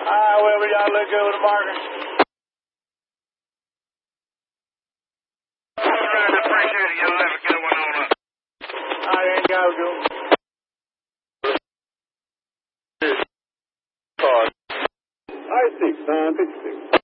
Well, we got to look over the marker. Guys, appreciate it. Y'all have a good one on up. Ain't got to go. I-6, 56.